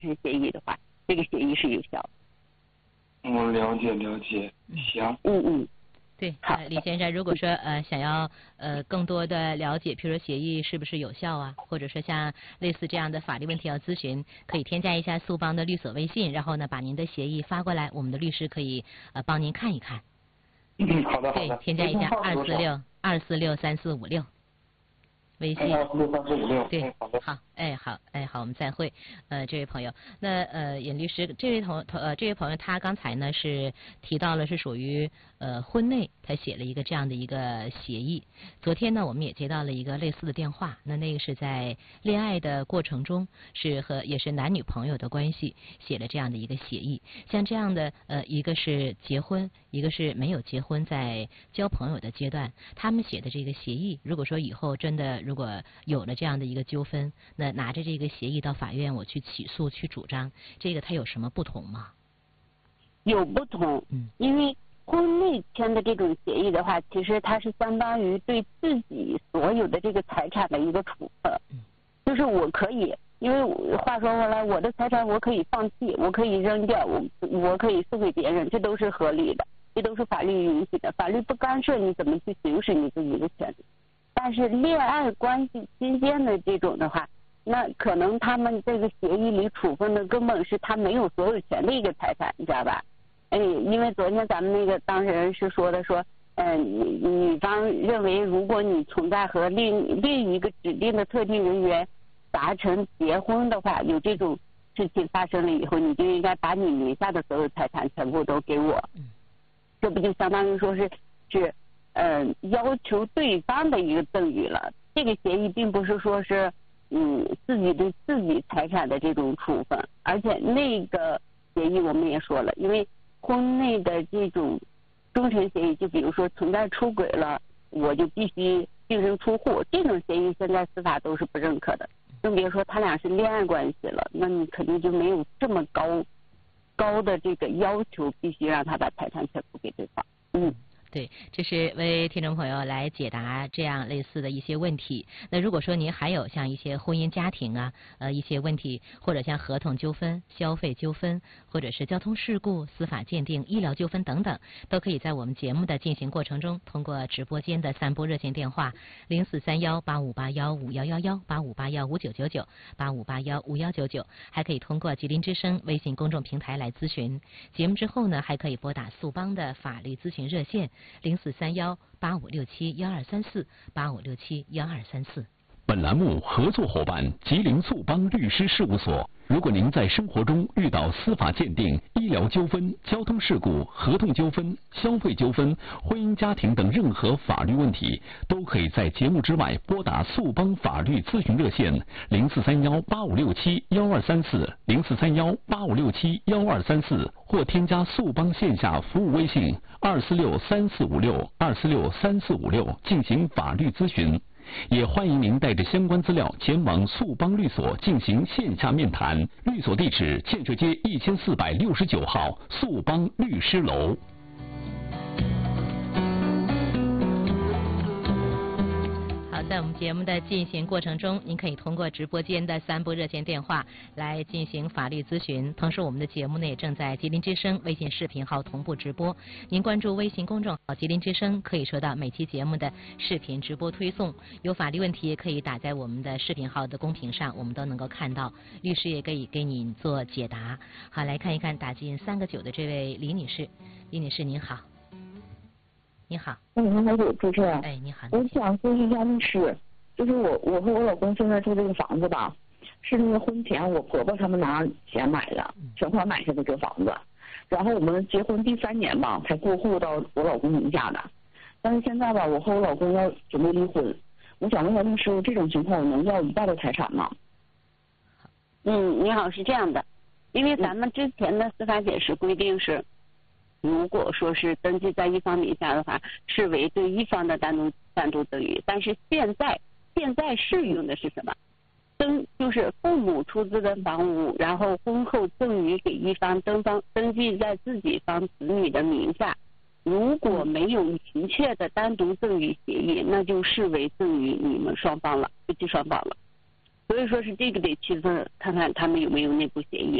持协议的话，这个协议是有效的。 我了解，行。 对， 李先生，如果说想要更多的了解，譬如说协议是不是有效啊，或者说像类似这样的法律问题要咨询，可以添加一下素邦的律所微信，然后呢把您的协议发过来，我们的律师可以帮您看一看。 好的。 对，添加一下246-246-3456。微信 246-3456。 对，好，我们再会。这位朋友，那尹律师，这位朋友他刚才呢是提到了是属于婚内他写了一个这样的一个协议。昨天呢我们也接到了一个类似的电话，那个是在恋爱的过程中也是男女朋友的关系写了这样的一个协议。像这样的一个是结婚，一个是没有结婚在交朋友的阶段，他们写的这个协议，如果说以后真的如果有了这样的一个纠纷，那拿着这个协议到法院我去起诉去主张，这个它有什么不同吗？ 有不同，因为婚内签的这种协议的话，其实它是相当于对自己所有的这个财产的一个处分，就是我可以，因为话说回来，我的财产我可以放弃，我可以扔掉，我可以送给别人，这都是合理的，这都是法律允许的，法律不干涉你怎么去行使你自己的权利。但是恋爱关系期间的这种的话，那可能他们这个协议里处分的根本是他没有所有权的一个财产，你知道吧？因为昨天咱们那个当事人是说的说，女方认为如果你存在和另一个指定的特定人员达成结婚的话，有这种事情发生了以后，你就应该把你名下的所有财产全部都给我，这不就相当于说是要求对方的一个赠与了。这个协议并不是说是自己对自己财产的这种处分，而且那个协议我们也说了，因为婚内的这种终身协议，就比如说存在出轨了，我就必须净身出户，这种协议现在司法都是不认可的，更别说他俩是恋爱关系了，那你肯定就没有这么高的这个要求，必须让他把财产全部给对方。 对，这是为听众朋友来解答这样类似的一些问题。那如果说您还有像一些婚姻家庭啊一些问题，或者像合同纠纷、消费纠纷，或者是交通事故、司法鉴定、医疗纠纷等等，都可以在我们节目的进行过程中，通过直播间的3拨热线电话0431-8581-5111、8581-5999、8581-5199，还可以通过吉林之声微信公众平台来咨询。节目之后呢，还可以拨打素邦的法律咨询热线0431-8567-1234，8567-1234。 本栏目合作伙伴吉林素邦律师事务所。如果您在生活中遇到司法鉴定、医疗纠纷、交通事故、合同纠纷、消费纠纷、婚姻家庭等任何法律问题，都可以在节目之外拨打素邦法律咨询热线0431-8567-1234，0431-8567-1234，或添加素邦线下服务微信246-3456，246-3456进行法律咨询。也欢迎您带着相关资料前往素邦律所进行线下面谈。律所地址：建设街1469号素邦律师楼。 在我们节目的进行过程中，您可以通过直播间的3拨热线电话来进行法律咨询。同时，我们的节目呢也正在吉林之声微信视频号同步直播。您关注微信公众号吉林之声，可以收到每期节目的视频直播推送。有法律问题也可以打在我们的视频号的公屏上，我们都能够看到，律师也可以给您做解答。好，来看一看打进3个9的这位李女士。李女士您好。你好， 您好，主持人。 哎，你好。 我想咨询一下律师，就是我和我老公现在住这个房子吧，是那个婚前我婆婆他们拿钱买的，全款买下的这个房子，然后我们结婚第3年吧才过户到我老公名下的，但是现在吧，我和我老公要准备离婚，我想问一下律师，这种情况我能要1半的财产吗？ 你好，是这样的，因为咱们之前的司法解释规定是，如果说是登记在一方名下的话，视为对一方的单独赠与。但是现在适用的是什么？就是父母出资的房屋，然后婚后赠与给一方，登记在自己方子女的名下。如果没有明确的单独赠与协议，那就视为赠与你们双方了，夫妻双方了。 所以说是这个得去看看他们有没有内部协议。